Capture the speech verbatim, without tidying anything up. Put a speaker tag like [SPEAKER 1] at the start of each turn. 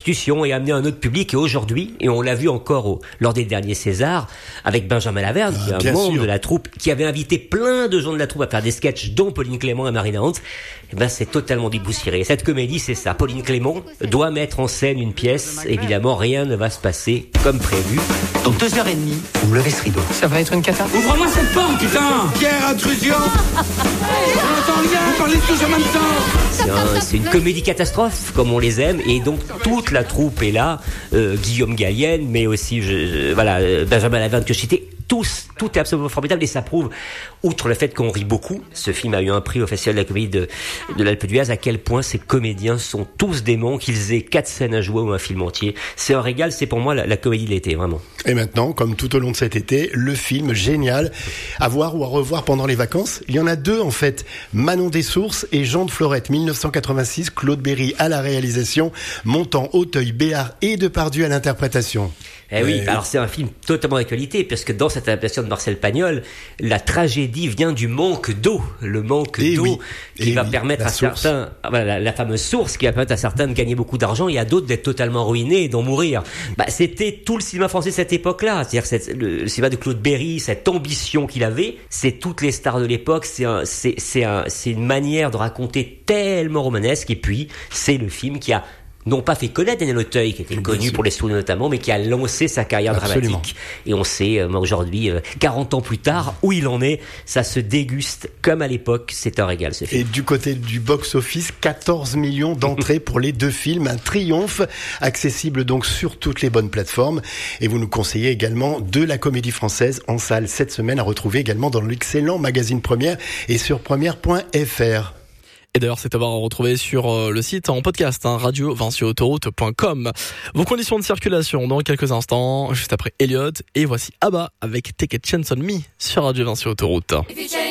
[SPEAKER 1] institution et amener un autre public. Et aujourd'hui, et on l'a vu encore au, lors des derniers Césars, avec Benjamin Laverne, ah, qui est un membre sûr. de la troupe, qui avait invité plein de gens de la troupe à faire des sketchs, dont Pauline Clément et Marina Hans. Et ben, c'est totalement dépoussiéré. Cette comédie, c'est ça. Pauline Clément doit mettre en scène une pièce. Évidemment, rien ne va se passer comme prévu.
[SPEAKER 2] Dans deux heures et demie, vous me levez ce rideau.
[SPEAKER 3] Ça va être une cata.
[SPEAKER 2] Ouvre-moi cette porte, putain!
[SPEAKER 4] Pierre, intrusion!
[SPEAKER 2] On entend rien, vous parlez tous en même temps!
[SPEAKER 1] C'est, un, c'est une comédie catastrophe, comme on les aime, et donc toute la troupe est là. Euh, Guillaume Gallienne, mais aussi, je, je, voilà, euh, Benjamin Laverne que je citais. Tous, tout est absolument formidable et ça prouve, outre le fait qu'on rit beaucoup, ce film a eu un prix au Festival de la Comédie de, de l'Alpe d'Huez, à quel point ces comédiens sont tous démons, qu'ils aient quatre scènes à jouer ou un film entier. C'est un régal, c'est pour moi la, la comédie de l'été, vraiment.
[SPEAKER 5] Et maintenant, comme tout au long de cet été, le film génial à voir ou à revoir pendant les vacances. Il y en a deux en fait, Manon Dessources et Jean de Florette, dix-neuf cent quatre-vingt-six, Claude Berry à la réalisation, Montand, Auteuil, Béard et Depardieu à l'interprétation.
[SPEAKER 1] Eh oui, alors c'est un film totalement d'actualité, parce que dans cette adaptation de Marcel Pagnol, la tragédie vient du manque d'eau, le manque et d'eau oui, qui va oui, permettre à source. certains, voilà, la, la fameuse source qui va permettre à certains de gagner beaucoup d'argent et à d'autres d'être totalement ruinés et d'en mourir. Bah, c'était tout le cinéma français de cette époque-là, c'est-à-dire cette, le, le cinéma de Claude Berry, cette ambition qu'il avait, c'est toutes les stars de l'époque, c'est un, c'est, c'est un, c'est une manière de raconter tellement romanesque, et puis c'est le film qui a non pas fait connaître Daniel Auteuil, qui était Bien connu sûr. pour les Stones notamment, mais qui a lancé sa carrière Absolument. dramatique. Et on sait euh, aujourd'hui, euh, quarante ans plus tard, où il en est. Ça se déguste comme à l'époque. C'est un régal, ce film.
[SPEAKER 5] Et du côté du box-office, quatorze millions d'entrées pour les deux films. Un triomphe, accessible donc sur toutes les bonnes plateformes. Et vous nous conseillez également de la comédie française en salle cette semaine, à retrouver également dans l'excellent magazine Première et sur première point f r.
[SPEAKER 6] Et d'ailleurs, c'est à voir à retrouver sur euh, le site en podcast, hein, radio vinci autoroute point com. Vos conditions de circulation dans quelques instants, juste après Elliott. Et voici Abba avec Take a Chance on Me sur Radio Vinci Autoroute.